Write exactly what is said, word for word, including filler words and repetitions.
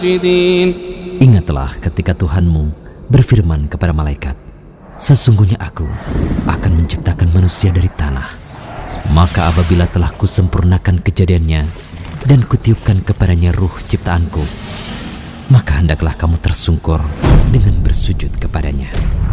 Ingatlah ketika Tuhanmu berfirman kepada malaikat, sesungguhnya aku akan menciptakan manusia dari tanah. Maka apabila telah kusempurnakan kejadiannya dan kutiupkan kepadanya ruh ciptaanku, maka hendaklah kamu tersungkur dengan bersujud kepadanya.